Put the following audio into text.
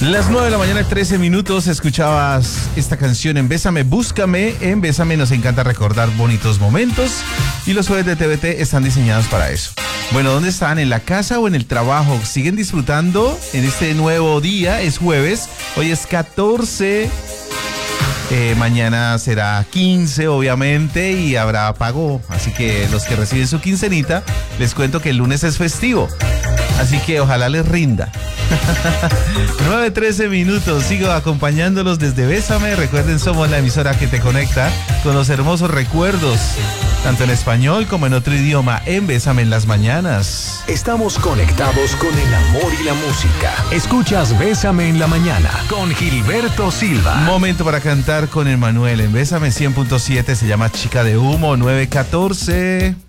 Las 9 de la mañana, 13 minutos, escuchabas esta canción en Bésame, Búscame. En Bésame nos encanta recordar bonitos momentos y los jueves de TVT están diseñados para eso. Bueno, ¿dónde están? ¿En la casa o en el trabajo? ¿Siguen disfrutando en este nuevo día? Es jueves, hoy es 14, mañana será 15 obviamente y habrá pago, así que los que reciben su quincenita, les cuento que el lunes es festivo, así que ojalá les rinda. 9:13 minutos, sigo acompañándolos desde Bésame. Recuerden, somos la emisora que te conecta con los hermosos recuerdos, tanto en español como en otro idioma, en Bésame en las mañanas. Estamos conectados con el amor y la música. Escuchas Bésame en la mañana con Gilberto Silva. Momento para cantar con Emmanuel en Bésame 100.7, se llama Chica de Humo. 9:14.